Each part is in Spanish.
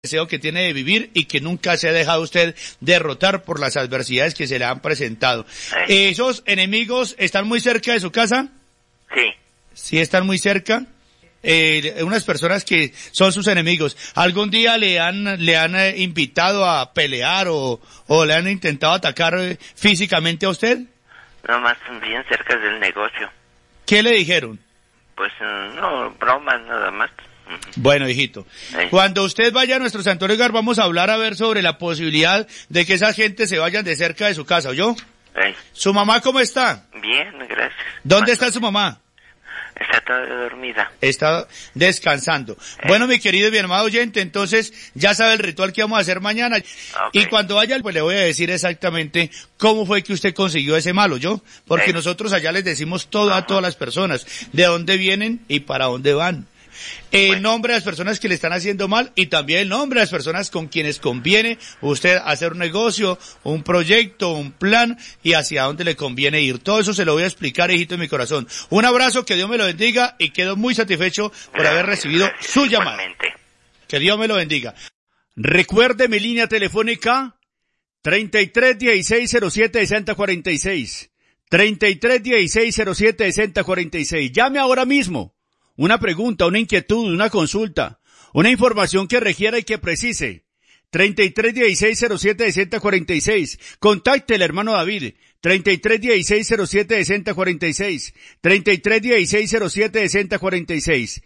deseo que tiene de vivir y que nunca se ha dejado usted derrotar por las adversidades que se le han presentado. ¿Esos enemigos están muy cerca de su casa? Sí. Sí, están muy cerca. Unas personas que son sus enemigos, ¿algún día le han invitado a pelear o le han intentado atacar físicamente a usted? No, más bien cerca del negocio. ¿Qué le dijeron? Pues no, bromas nada más. Bueno, hijito, cuando usted vaya a nuestro santuario hogar vamos a hablar a ver sobre la posibilidad de que esa gente se vayan de cerca de su casa, ¿oyó? ¿Su mamá cómo está? Bien, gracias. ¿Dónde está su mamá? Está toda dormida. Está descansando. Bueno, mi querido y mi amado oyente, entonces ya sabe el ritual que vamos a hacer mañana. Y cuando vaya, pues le voy a decir exactamente cómo fue que usted consiguió ese malo, ¿yo? Porque nosotros allá les decimos todo a todas las personas, de dónde vienen y para dónde van. El nombre de las personas que le están haciendo mal y también el nombre de las personas con quienes conviene usted hacer un negocio, un proyecto, un plan y hacia dónde le conviene ir. Todo eso se lo voy a explicar, hijito de mi corazón. Un abrazo, que Dios me lo bendiga y quedo muy satisfecho por haber recibido su llamada. Que Dios me lo bendiga. Recuerde mi línea telefónica 3316076046. 3316076046. Llame ahora mismo. Una pregunta, una inquietud, una consulta, una información que requiera y que precise. 3316076046. Contacte al hermano David. 3316076046. 3316076046.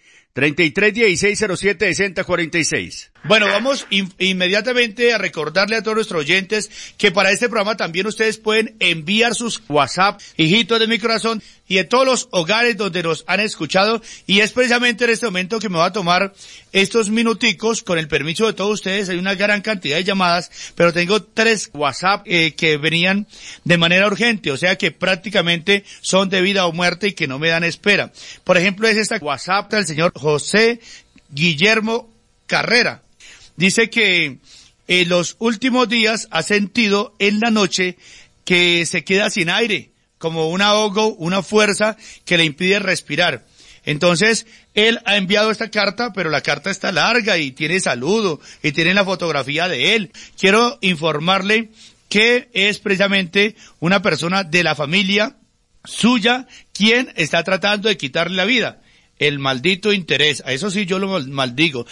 3316076046. Bueno, vamos inmediatamente a recordarle a todos nuestros oyentes que para este programa también ustedes pueden enviar sus WhatsApp, hijitos de mi corazón, y de todos los hogares donde nos han escuchado, y es precisamente en este momento que me voy a tomar estos minuticos, con el permiso de todos ustedes. Hay una gran cantidad de llamadas, pero tengo 3 WhatsApp que venían de manera urgente, o sea que prácticamente son de vida o muerte y que no me dan espera. Por ejemplo, es esta WhatsApp del señor José Guillermo Carrera. Dice que en los últimos días ha sentido en la noche que se queda sin aire, como un ahogo, una fuerza que le impide respirar. Entonces, él ha enviado esta carta, pero la carta está larga y tiene saludo y tiene la fotografía de él. Quiero informarle que es precisamente una persona de la familia suya quien está tratando de quitarle la vida. El maldito interés, a eso sí yo lo maldigo,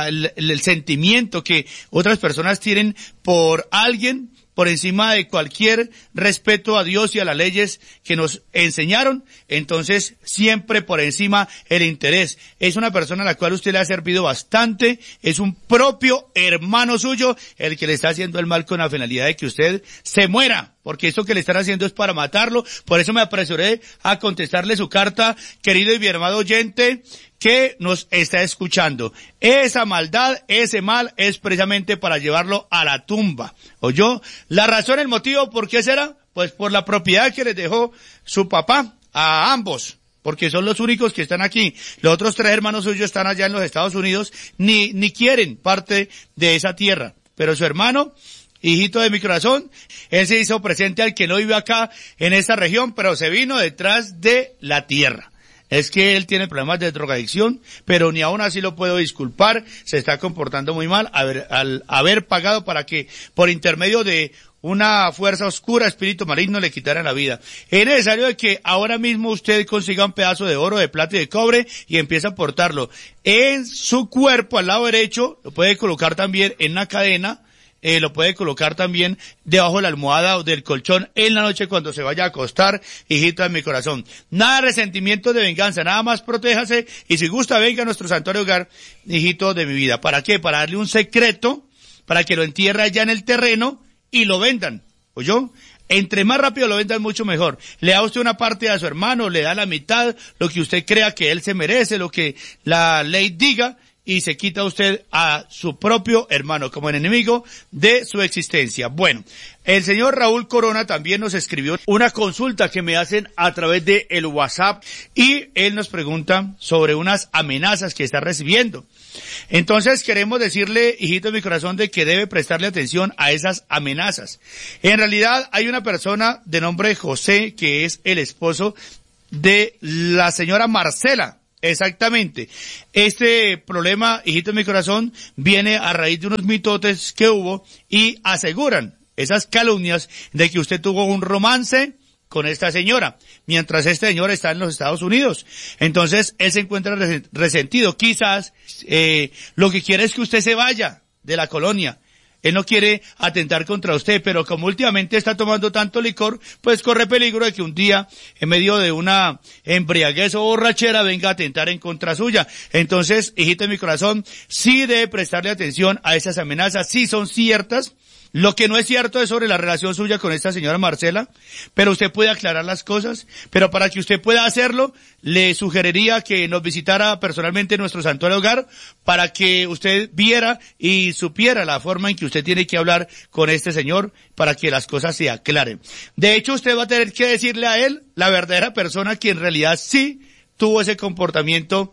el sentimiento que otras personas tienen por alguien por encima de cualquier respeto a Dios y a las leyes que nos enseñaron. Entonces siempre por encima el interés. Es una persona a la cual usted le ha servido bastante, es un propio hermano suyo el que le está haciendo el mal con la finalidad de que usted se muera, porque esto que le están haciendo es para matarlo. Por eso me apresuré a contestarle su carta, querido y mi hermano oyente que nos está escuchando. Esa maldad, ese mal es precisamente para llevarlo a la tumba. ¿Oyó? La razón, el motivo, ¿por qué será? Pues por la propiedad que les dejó su papá a ambos, porque son los únicos que están aquí. Los otros 3 hermanos suyos están allá en los Estados Unidos, ni quieren parte de esa tierra. Pero su hermano, hijito de mi corazón, él se hizo presente al que no vive acá en esta región, pero se vino detrás de la tierra. Es que él tiene problemas de drogadicción, pero ni aún así lo puedo disculpar, se está comportando muy mal al haber pagado para que por intermedio de una fuerza oscura, espíritu maligno, le quitaran la vida. Es necesario de que ahora mismo usted consiga un pedazo de oro, de plata y de cobre y empiece a portarlo en su cuerpo al lado derecho. Lo puede colocar también en una cadena, lo puede colocar también debajo de la almohada o del colchón en la noche cuando se vaya a acostar, hijito de mi corazón. Nada de resentimiento, de venganza, nada más protéjase y si gusta venga a nuestro santuario hogar, hijito de mi vida. ¿Para qué? Para darle un secreto, para que lo entierre allá en el terreno y lo vendan. ¿Oyó? Entre más rápido lo vendan, mucho mejor. Le da usted una parte a su hermano, le da la mitad, lo que usted crea que él se merece, lo que la ley diga, y se quita usted a su propio hermano como el enemigo de su existencia. Bueno, el señor Raúl Corona también nos escribió una consulta que me hacen a través de el WhatsApp y él nos pregunta sobre unas amenazas que está recibiendo. Entonces queremos decirle, hijito de mi corazón, de que debe prestarle atención a esas amenazas. En realidad hay una persona de nombre José que es el esposo de la señora Marcela. Exactamente. Este problema, hijito de mi corazón, viene a raíz de unos mitotes que hubo y aseguran esas calumnias de que usted tuvo un romance con esta señora, mientras esta señora está en los Estados Unidos. Entonces, él se encuentra resentido. Quizás, lo que quiere es que usted se vaya de la colonia. Él no quiere atentar contra usted, pero como últimamente está tomando tanto licor, pues corre peligro de que un día, en medio de una embriaguez o borrachera, venga a atentar en contra suya. Entonces, hijito de mi corazón, sí debe prestarle atención a esas amenazas, sí son ciertas. Lo que no es cierto es sobre la relación suya con esta señora Marcela, pero usted puede aclarar las cosas, pero para que usted pueda hacerlo, le sugeriría que nos visitara personalmente en nuestro santuario hogar para que usted viera y supiera la forma en que usted tiene que hablar con este señor para que las cosas se aclaren. De hecho, usted va a tener que decirle a él la verdadera persona que en realidad sí tuvo ese comportamiento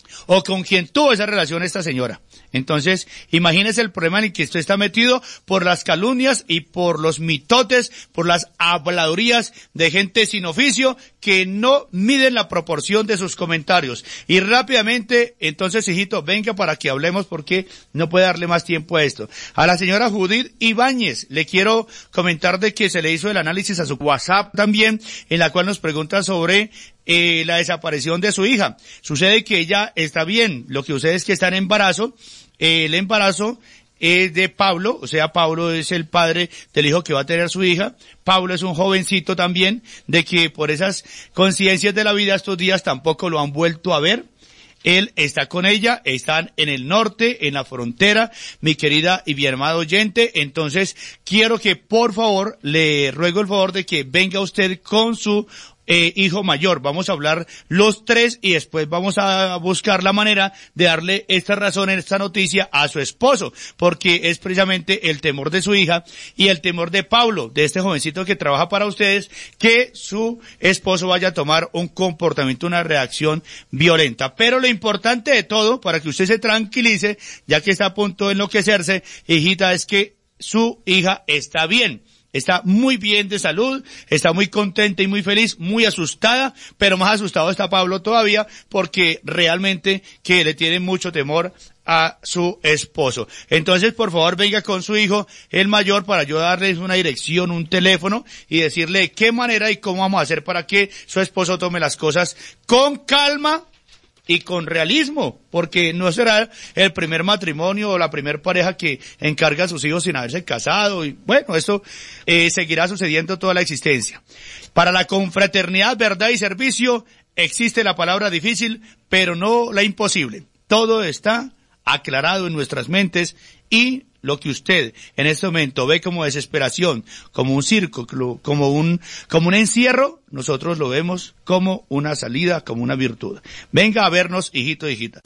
o con quien tuvo esa relación esta señora. Entonces, imagínese el problema en el que usted está metido por las calumnias y por los mitotes, por las habladurías de gente sin oficio que no miden la proporción de sus comentarios. Y rápidamente, entonces, hijito, venga para que hablemos porque no puede darle más tiempo a esto. A la señora Judith Ibáñez le quiero comentar de que se le hizo el análisis a su WhatsApp también, en la cual nos pregunta sobre la desaparición de su hija. Sucede que ella está bien, lo que sucede es que está en embarazo. El embarazo es de Pablo, o sea, Pablo es el padre del hijo que va a tener su hija. Pablo es un jovencito también, de que por esas conciencias de la vida estos días tampoco lo han vuelto a ver. Él está con ella, están en el norte, en la frontera, mi querida y bien amada oyente. Entonces, quiero que por favor, le ruego el favor de que venga usted con su hijo mayor. Vamos a hablar los tres y después vamos a buscar la manera de darle esta razón, esta noticia a su esposo, porque es precisamente el temor de su hija y el temor de Pablo, de este jovencito que trabaja para ustedes, que su esposo vaya a tomar un comportamiento, una reacción violenta. Pero lo importante de todo, para que usted se tranquilice, ya que está a punto de enloquecerse, hijita, es que su hija está bien. Está muy bien de salud, está muy contenta y muy feliz, muy asustada, pero más asustado está Pablo todavía porque realmente que le tiene mucho temor a su esposo. Entonces, por favor, venga con su hijo, el mayor, para yo darles una dirección, un teléfono y decirle de qué manera y cómo vamos a hacer para que su esposo tome las cosas con calma y con realismo, porque no será el primer matrimonio o la primer pareja que encarga a sus hijos sin haberse casado, y bueno, esto seguirá sucediendo toda la existencia. Para la confraternidad, verdad y servicio existe la palabra difícil, pero no la imposible. Todo está aclarado en nuestras mentes y lo que usted en este momento ve como desesperación, como un circo, como un encierro, nosotros lo vemos como una salida, como una virtud. Venga a vernos, hijito, hijita.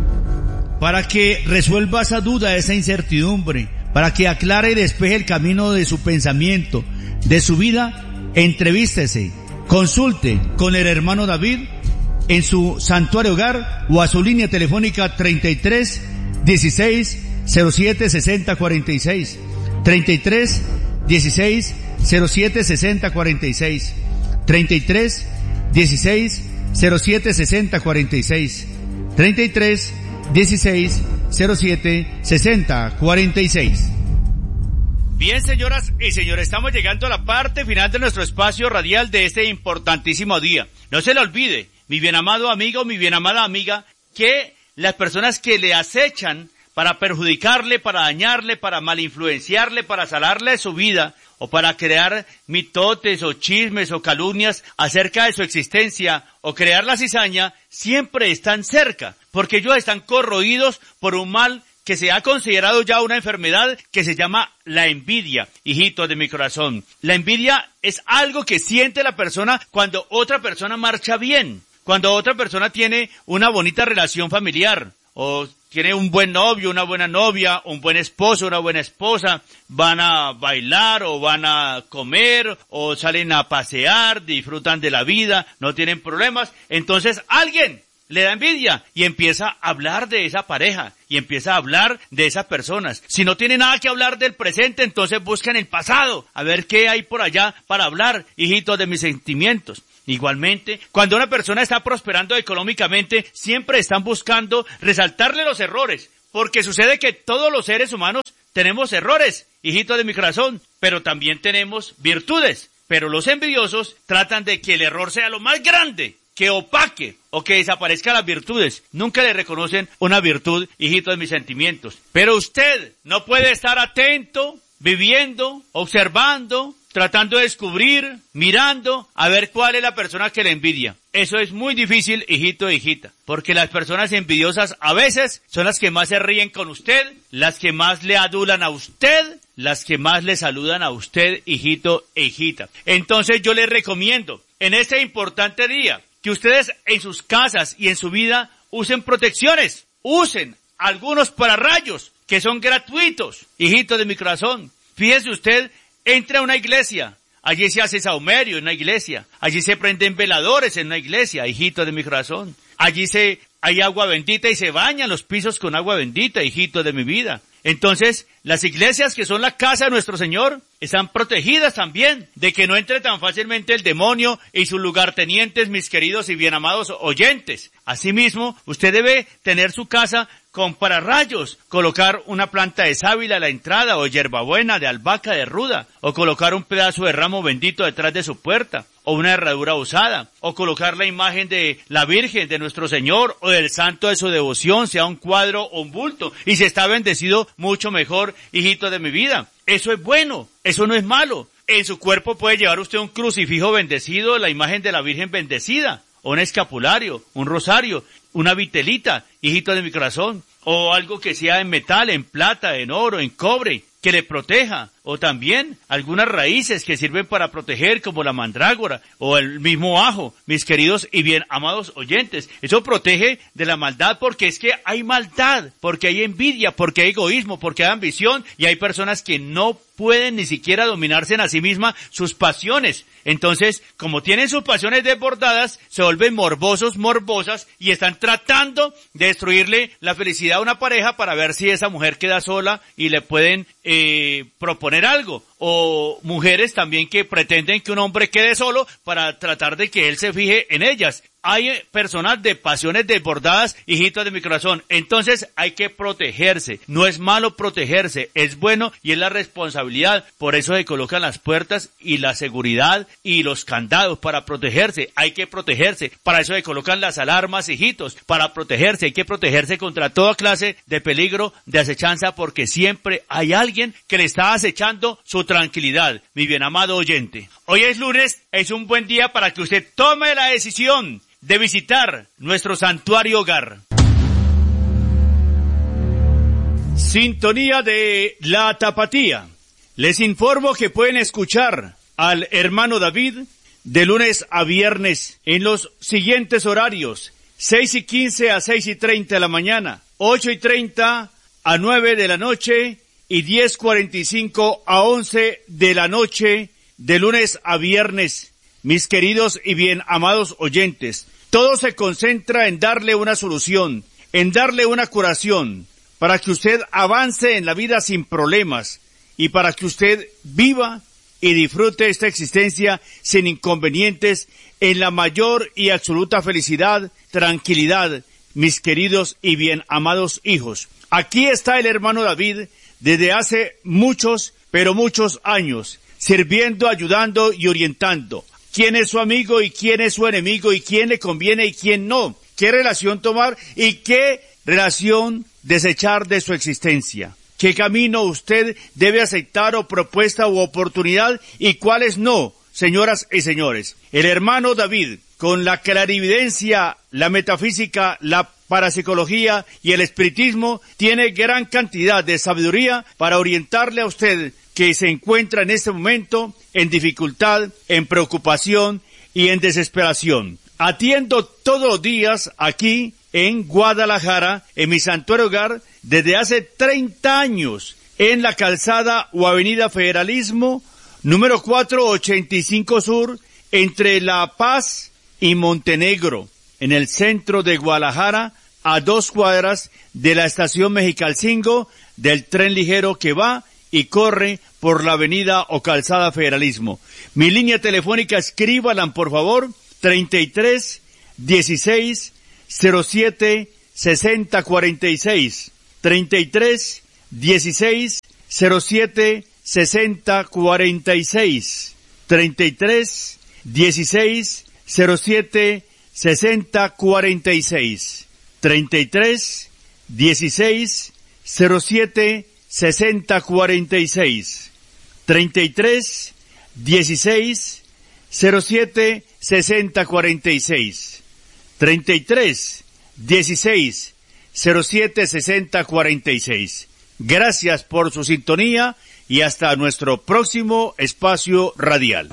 Para que resuelva esa duda, esa incertidumbre, para que aclare y despeje el camino de su pensamiento, de su vida, entrevístese, consulte con el hermano David en su santuario hogar o a su línea telefónica 33 16 07 60 46, 33 16 07 60 46, 33 16 07 60 46, 33 16 07 60 46. Bien, señoras y señores, estamos llegando a la parte final de nuestro espacio radial de este importantísimo día. No se le olvide, mi bien amado amigo, mi bien amada amiga, que las personas que le acechan para perjudicarle, para dañarle, para malinfluenciarle, para salarle su vida, o para crear mitotes o chismes o calumnias acerca de su existencia, o crear la cizaña, siempre están cerca, porque ellos están corroídos por un mal que se ha considerado ya una enfermedad que se llama la envidia, hijitos de mi corazón. La envidia es algo que siente la persona cuando otra persona marcha bien, cuando otra persona tiene una bonita relación familiar, o tiene un buen novio, una buena novia, un buen esposo, una buena esposa, van a bailar o van a comer o salen a pasear, disfrutan de la vida, no tienen problemas. Entonces alguien le da envidia y empieza a hablar de esa pareja y empieza a hablar de esas personas. Si no tiene nada que hablar del presente, entonces buscan el pasado, a ver qué hay por allá para hablar, hijitos de mis sentimientos. Igualmente, cuando una persona está prosperando económicamente, siempre están buscando resaltarle los errores, porque sucede que todos los seres humanos tenemos errores, hijito de mi corazón, pero también tenemos virtudes. Pero los envidiosos tratan de que el error sea lo más grande, que opaque o que desaparezcan las virtudes. Nunca le reconocen una virtud, hijito de mis sentimientos. Pero usted no puede estar atento, viviendo, observando, tratando de descubrir, mirando, a ver cuál es la persona que le envidia. Eso es muy difícil, hijito e hijita, porque las personas envidiosas a veces son las que más se ríen con usted, las que más le adulan a usted, las que más le saludan a usted, hijito e hijita. Entonces yo les recomiendo, en este importante día, que ustedes en sus casas y en su vida usen protecciones, usen algunos pararrayos que son gratuitos, hijito de mi corazón. Fíjese usted, entra a una iglesia, allí se hace saumerio en una iglesia, allí se prenden veladores en una iglesia, hijito de mi corazón. Allí hay agua bendita y se bañan los pisos con agua bendita, hijito de mi vida. Entonces, las iglesias que son la casa de nuestro Señor están protegidas también de que no entre tan fácilmente el demonio y sus lugartenientes, mis queridos y bien amados oyentes. Asimismo, usted debe tener su casa con pararrayos, colocar una planta de sábila a la entrada o hierbabuena, de albahaca, de ruda, o colocar un pedazo de ramo bendito detrás de su puerta, o una herradura usada, o colocar la imagen de la Virgen, de nuestro Señor, o del santo de su devoción, sea un cuadro o un bulto, y si está bendecido, mucho mejor, hijito de mi vida. Eso es bueno, eso no es malo. En su cuerpo puede llevar usted un crucifijo bendecido, la imagen de la Virgen bendecida, o un escapulario, un rosario, una vitelita, hijito de mi corazón, o algo que sea en metal, en plata, en oro, en cobre, que le proteja, o también algunas raíces que sirven para proteger, como la mandrágora, o el mismo ajo, mis queridos y bien amados oyentes. Eso protege de la maldad, porque es que hay maldad, porque hay envidia, porque hay egoísmo, porque hay ambición, y hay personas que no pueden ni siquiera dominarse en a sí mismas sus pasiones. Entonces, como tienen sus pasiones desbordadas, se vuelven morbosos, morbosas, y están tratando de destruirle la felicidad a una pareja para ver si esa mujer queda sola y le pueden proponer algo. O mujeres también que pretenden que un hombre quede solo para tratar de que él se fije en ellas. Hay personas de pasiones desbordadas, hijitos de mi corazón. Entonces hay que protegerse. No es malo protegerse, es bueno y es la responsabilidad. Por eso se colocan las puertas y la seguridad y los candados para protegerse. Hay que protegerse. Para eso se colocan las alarmas, hijitos. Para protegerse, hay que protegerse contra toda clase de peligro, de acechanza, porque siempre hay alguien que le está acechando su tranquilidad, mi bien amado oyente. Hoy es lunes, es un buen día para que usted tome la decisión de visitar nuestro santuario hogar. Sintonía de La Tapatía. Les informo que pueden escuchar al hermano David de lunes a viernes en los siguientes horarios: 6:15 a 6:30 de la mañana, 8:30 a 9 de la noche y 10:45 a 11 de la noche, de lunes a viernes. Mis queridos y bien amados oyentes, todo se concentra en darle una solución, en darle una curación, para que usted avance en la vida sin problemas y para que usted viva y disfrute esta existencia sin inconvenientes, en la mayor y absoluta felicidad, tranquilidad, mis queridos y bien amados hijos. Aquí está el hermano David desde hace muchos, pero muchos años, sirviendo, ayudando y orientando. ¿Quién es su amigo y quién es su enemigo y quién le conviene y quién no? ¿Qué relación tomar y qué relación desechar de su existencia? ¿Qué camino usted debe aceptar o propuesta u oportunidad y cuáles no, señoras y señores? El hermano David, con la clarividencia, la metafísica, la parapsicología y el espiritismo, tiene gran cantidad de sabiduría para orientarle a usted que se encuentra en este momento en dificultad, en preocupación y en desesperación. Atiendo todos los días aquí en Guadalajara, en mi santuario hogar, desde hace 30 años, en la calzada o avenida Federalismo, número 485 Sur, entre La Paz y Montenegro, en el centro de Guadalajara, a 2 cuadras de la estación Mexicalcingo, del tren ligero que va y corre por la avenida o calzada Federalismo. Mi línea telefónica, escríbanla por favor, 33 16 07 60 46. 33 16 07 60 46. 33 16 07 60 46. 33 16 07 60 46. 33 16 07 60 46. 33 16 07 60 46. Gracias por su sintonía y hasta nuestro próximo espacio radial.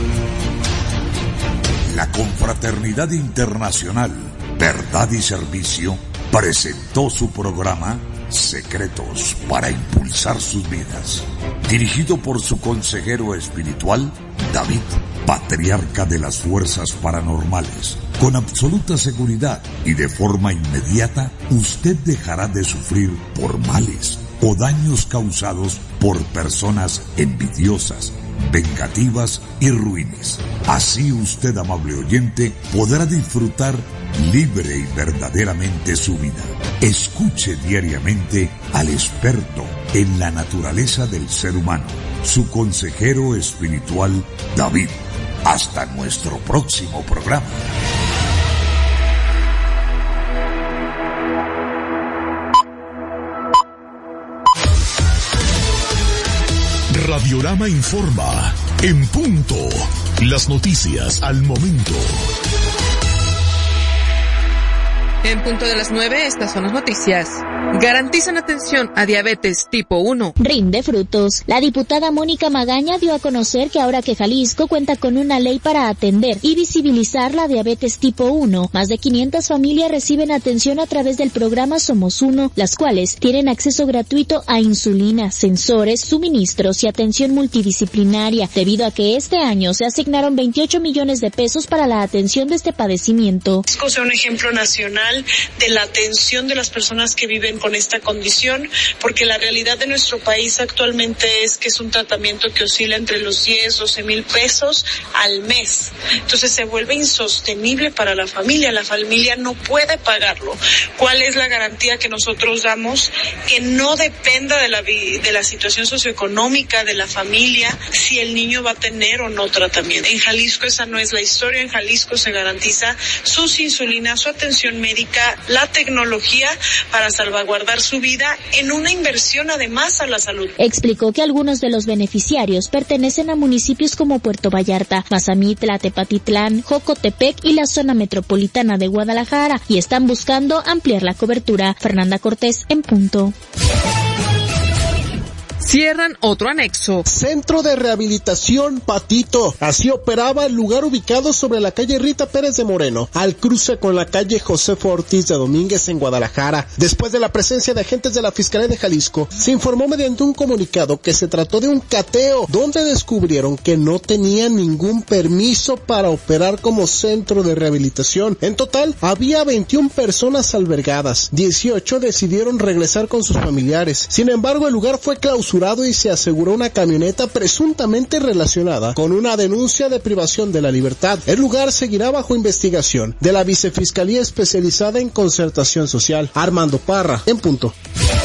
La Confraternidad Internacional Verdad y Servicio presentó su programa Secretos para Impulsar Sus Vidas, dirigido por su consejero espiritual, David, patriarca de las fuerzas paranormales. Con absoluta seguridad y de forma inmediata, usted dejará de sufrir por males o daños causados por personas envidiosas, vengativas y ruines. Así usted, amable oyente, podrá disfrutar libre y verdaderamente su vida. Escuche diariamente al experto en la naturaleza del ser humano, su consejero espiritual, David. Hasta nuestro próximo programa. Radiorama informa, en punto, las noticias al momento. En punto de las 9, estas son las noticias. Garantizan atención a diabetes tipo 1. Rinde frutos. La diputada Mónica Magaña dio a conocer que ahora que Jalisco cuenta con una ley para atender y visibilizar la diabetes tipo 1, más de 500 familias reciben atención a través del programa Somos Uno, las cuales tienen acceso gratuito a insulina, sensores, suministros y atención multidisciplinaria, debido a que este año se asignaron 28 millones de pesos para la atención de este padecimiento. Jalisco sea un ejemplo nacional de la atención de las personas que viven con esta condición, porque la realidad de nuestro país actualmente es que es un tratamiento que oscila entre los 10, 12 mil pesos al mes. Entonces se vuelve insostenible para la familia no puede pagarlo. ¿Cuál es la garantía que nosotros damos? Que no dependa de la situación socioeconómica de la familia si el niño va a tener o no tratamiento. En Jalisco esa no es la historia. En Jalisco se garantiza sus insulinas, su atención médica, la tecnología para salvaguardar su vida en una inversión además a la salud. Explicó que algunos de los beneficiarios pertenecen a municipios como Puerto Vallarta, Mazamitla, Tepatitlán, Jocotepec y la zona metropolitana de Guadalajara y están buscando ampliar la cobertura. Fernanda Cortés, en punto. Cierran otro anexo. Centro de Rehabilitación Patito. Así operaba el lugar ubicado sobre la calle Rita Pérez de Moreno, al cruce con la calle Josefo Ortiz de Domínguez en Guadalajara. Después de la presencia de agentes de la Fiscalía de Jalisco, se informó mediante un comunicado que se trató de un cateo, donde descubrieron que no tenía ningún permiso para operar como centro de rehabilitación. En total, había 21 personas albergadas. 18 decidieron regresar con sus familiares. Sin embargo, el lugar fue clausurado y se aseguró una camioneta presuntamente relacionada con una denuncia de privación de la libertad. El lugar seguirá bajo investigación de la Vicefiscalía Especializada en Concertación Social. Armando Parra, en punto.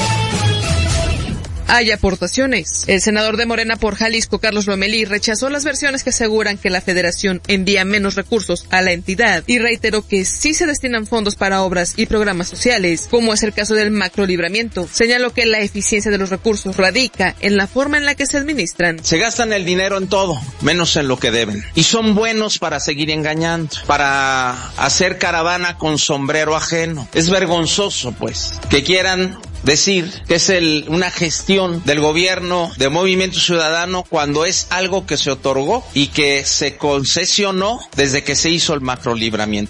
Hay aportaciones. El senador de Morena por Jalisco, Carlos Lomelí, rechazó las versiones que aseguran que la federación envía menos recursos a la entidad y reiteró que sí se destinan fondos para obras y programas sociales, como es el caso del macrolibramiento. Señaló que la eficiencia de los recursos radica en la forma en la que se administran. Se gastan el dinero en todo, menos en lo que deben. Y son buenos para seguir engañando, para hacer caravana con sombrero ajeno. Es vergonzoso, pues, que quieran decir que es una gestión del gobierno de Movimiento Ciudadano cuando es algo que se otorgó y que se concesionó desde que se hizo el macrolibramiento.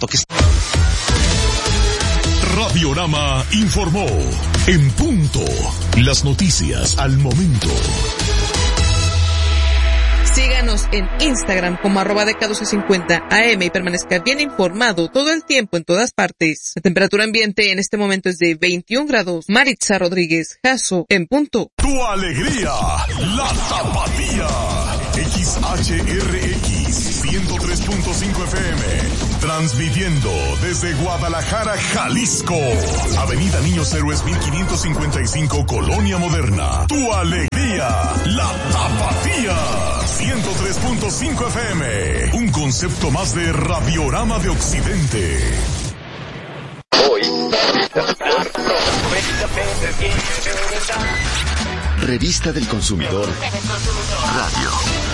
Radiorama informó, en punto, las noticias al momento. Síganos en Instagram como @DK1250AM y permanezca bien informado todo el tiempo en todas partes. La temperatura ambiente en este momento es de 21 grados. Maritza Rodríguez, Jasso, en punto. Tu alegría, la tapatía. XHRX 103.5 FM, transmitiendo desde Guadalajara, Jalisco. Avenida Niños Héroes 1555, Colonia Moderna. Tu alegría, la tapatía. 103.5 FM, un concepto más de Radiorama de Occidente. Hoy, Revista del Consumidor Radio.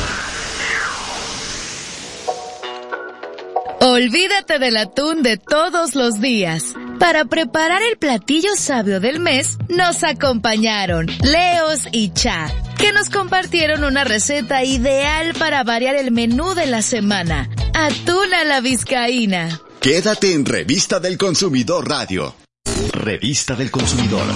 Olvídate del atún de todos los días. Para preparar el platillo sabio del mes, nos acompañaron Leos y Cha, que nos compartieron una receta ideal para variar el menú de la semana. Atún a la vizcaína. Quédate en Revista del Consumidor Radio. Revista del Consumidor.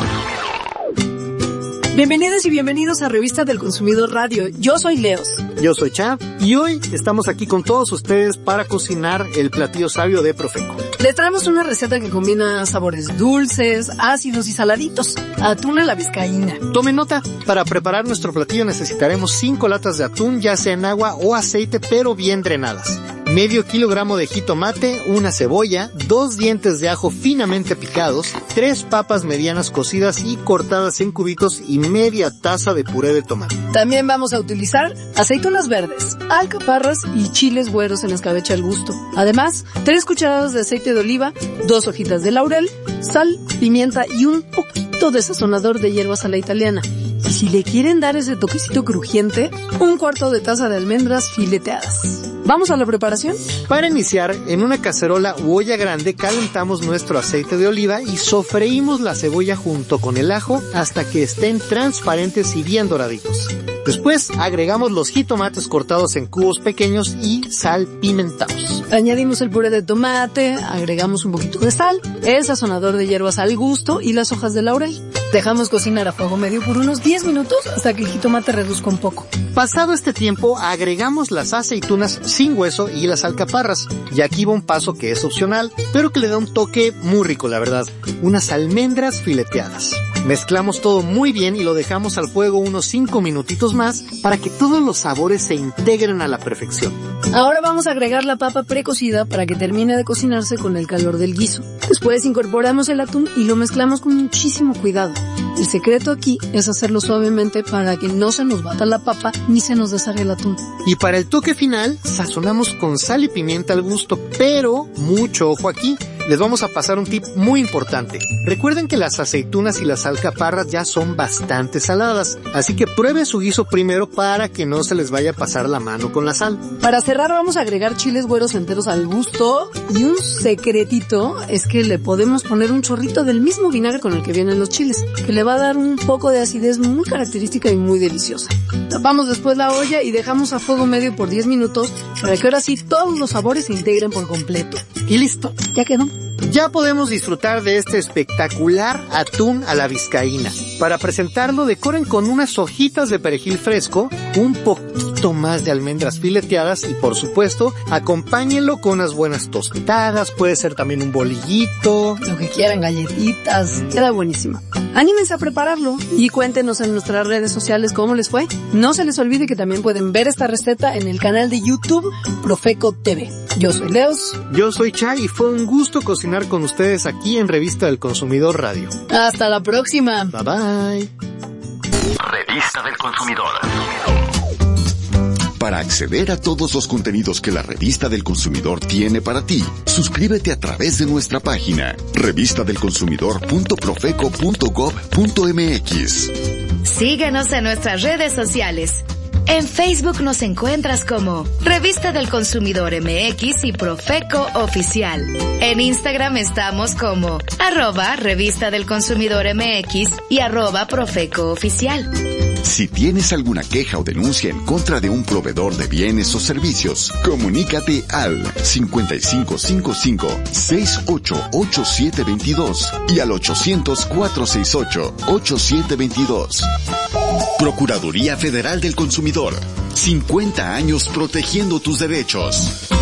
Bienvenidas y bienvenidos a Revista del Consumidor Radio. Yo soy Leos. Yo soy Chav y hoy estamos aquí con todos ustedes para cocinar el platillo sabio de Profeco. Les traemos una receta que combina sabores dulces, ácidos y saladitos. Atún a la vizcaína. Tomen nota, para preparar nuestro platillo necesitaremos 5 latas de atún, ya sea en agua o aceite, pero bien drenadas. Medio kilogramo de jitomate, una cebolla, 2 dientes de ajo finamente picados, 3 papas medianas cocidas y cortadas en cubitos y media taza de puré de tomate. También vamos a utilizar aceitunas verdes, alcaparras y chiles güeros en escabeche al gusto. Además, 3 cucharadas de aceite de oliva, 2 hojitas de laurel, sal, pimienta y un poquito de sazonador de hierbas a la italiana. Y si le quieren dar ese toquecito crujiente, 1/4 de taza de almendras fileteadas. ¿Vamos a la preparación? Para iniciar, en una cacerola u olla grande calentamos nuestro aceite de oliva y sofreímos la cebolla junto con el ajo hasta que estén transparentes y bien doraditos. Después agregamos los jitomates cortados en cubos pequeños y salpimentados. Añadimos el puré de tomate, agregamos un poquito de sal, el sazonador de hierbas al gusto y las hojas de laurel. Dejamos cocinar a fuego medio por unos 10 minutos hasta que el jitomate reduzca un poco. Pasado este tiempo, agregamos las aceitunas sin hueso y las alcaparras. Y aquí va un paso que es opcional, pero que le da un toque muy rico, la verdad. Unas almendras fileteadas. Mezclamos todo muy bien y lo dejamos al fuego unos 5 minutitos más para que todos los sabores se integren a la perfección. Ahora vamos a agregar la papa precocida para que termine de cocinarse con el calor del guiso. Después incorporamos el atún y lo mezclamos con muchísimo cuidado. El secreto aquí es hacerlo suavemente para que no se nos bata la papa ni se nos deshaga el atún. Y para el toque final, sazonamos con sal y pimienta al gusto, pero mucho ojo aquí. Les vamos a pasar un tip muy importante. Recuerden que las aceitunas y las alcaparras ya son bastante saladas, así que prueben su guiso primero para que no se les vaya a pasar la mano con la sal. Para cerrar vamos a agregar chiles güeros enteros al gusto y un secretito es que le podemos poner un chorrito del mismo vinagre con el que vienen los chiles, que le va a dar un poco de acidez muy característica y muy deliciosa. Tapamos después la olla y dejamos a fuego medio por 10 minutos para que ahora sí todos los sabores se integren por completo. Y listo, ya quedó. Ya podemos disfrutar de este espectacular atún a la vizcaína. Para presentarlo, decoren con unas hojitas de perejil fresco, un poquito más de almendras fileteadas y, por supuesto, acompáñenlo con unas buenas tostadas, puede ser también un bolillito. Lo que quieran, galletitas, queda buenísimo. Anímense a prepararlo y cuéntenos en nuestras redes sociales cómo les fue. No se les olvide que también pueden ver esta receta en el canal de YouTube Profeco TV. Yo soy Leos. Yo soy Chay y fue un gusto cocinar con ustedes aquí en Revista del Consumidor Radio. Hasta la próxima. Bye bye. Revista del Consumidor. Para acceder a todos los contenidos que la Revista del Consumidor tiene para ti, suscríbete a través de nuestra página revistadelconsumidor.profeco.gov.mx. Síguenos en nuestras redes sociales. En Facebook nos encuentras como Revista del Consumidor MX y Profeco Oficial. En Instagram estamos como @Revista del Consumidor MX y @Profeco Oficial. Si tienes alguna queja o denuncia en contra de un proveedor de bienes o servicios, comunícate al 5555-688722 y al 800-468-8722. Procuraduría Federal del Consumidor. 50 años protegiendo tus derechos.